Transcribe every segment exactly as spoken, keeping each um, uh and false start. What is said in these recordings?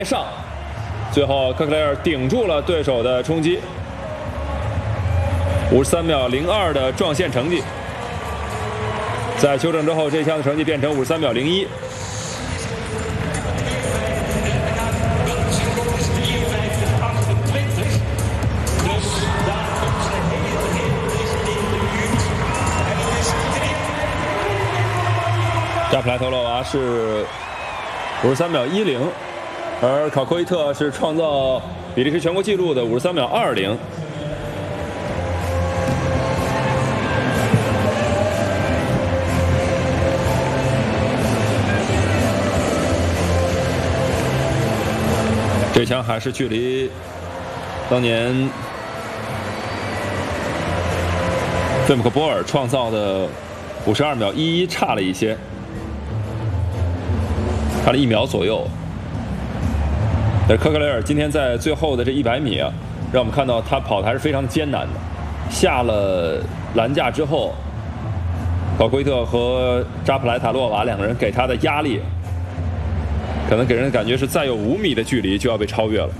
上，最后科克雷尔顶住了对手的冲击，五十三秒零二的撞线成绩。在修正之后，这项的成绩变成五十三秒零一。扎普莱托洛娃是五十三秒一零，而考科伊特是创造比利时全国纪录的五十三秒二零。这枪还是距离当年费姆克波尔创造的五十二秒一一差了一些。差了一秒左右，但是科克雷尔今天在最后的这一百米啊，让我们看到他跑的还是非常艰难的。下了栏架之后，考奎特和扎普莱塔洛娃两个人给他的压力，可能给人的感觉是再有五米的距离就要被超越了。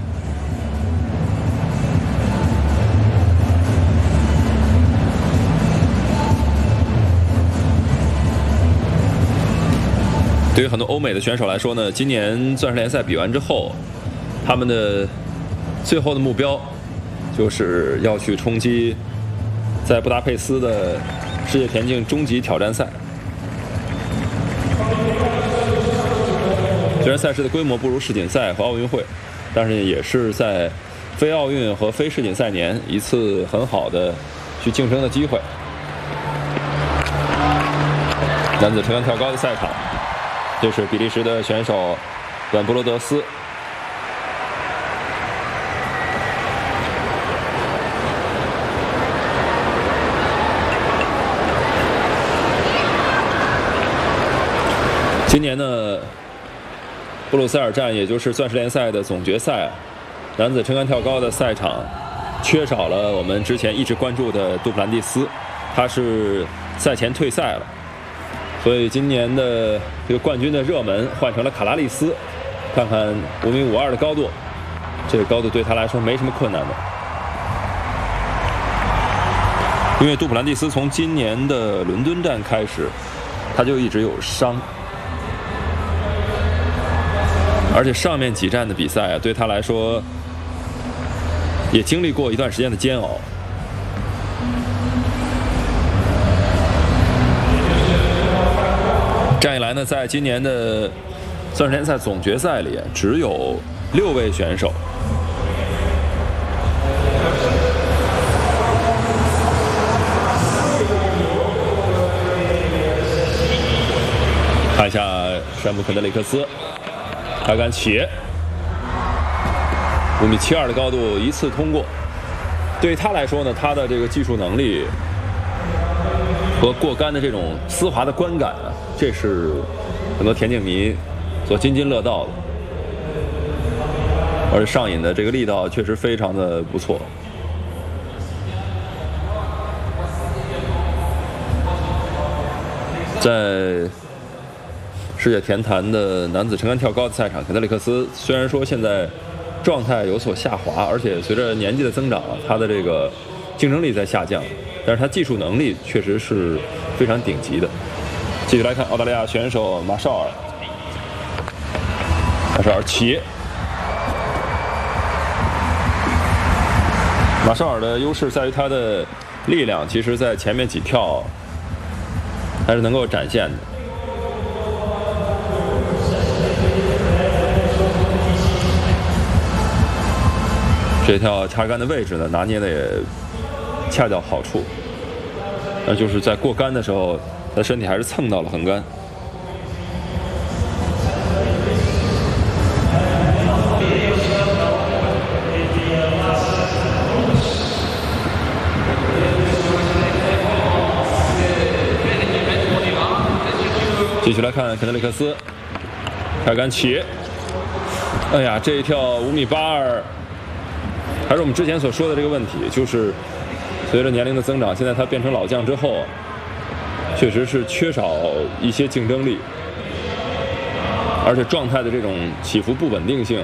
对于很多欧美的选手来说呢，今年钻石联赛比完之后，他们的最后的目标就是要去冲击在布达佩斯的世界田径终极挑战赛。虽然赛事的规模不如世锦赛和奥运会，但是也是在非奥运和非世锦赛年一次很好的去竞争的机会。男子撑杆跳高的赛场。这是比利时的选手本布罗德斯。今年呢，布鲁塞尔站也就是钻石联赛的总决赛，男子撑杆跳高的赛场缺少了我们之前一直关注的杜普兰蒂斯，他是赛前退赛了。所以今年的这个冠军的热门换成了卡拉利斯，看看五米五二的高度，这个高度对他来说没什么困难的。因为杜普兰蒂斯从今年的伦敦站开始，他就一直有伤，而且上面几站的比赛啊，对他来说也经历过一段时间的煎熬。这样一来呢，在今年的钻石联赛总决赛里，只有六位选手看一下山姆肯德里克斯，开杆起，五米七二的高度一次通过。对于他来说呢，他的这个技术能力和过杆的这种丝滑的观感啊，这是很多田径迷所津津乐道的，而且上瘾的这个力道确实非常的不错。在世界田坛的男子撑杆跳高的赛场，肯德里克斯虽然说现在状态有所下滑，而且随着年纪的增长，他的这个竞争力在下降，但是他技术能力确实是非常顶级的。继续来看澳大利亚选手马绍尔，马绍尔起，马绍尔的优势在于他的力量，其实在前面几跳还是能够展现的。这跳插杆的位置呢，拿捏的也恰到好处，那就是在过杆的时候，他身体还是蹭到了横杆。继续来看肯德里克斯，开杆起，哎呀，这一跳五米八二。还是我们之前所说的这个问题，就是随着年龄的增长，现在他变成老将之后，确实是缺少一些竞争力。 而且状态的这种起伏不稳定性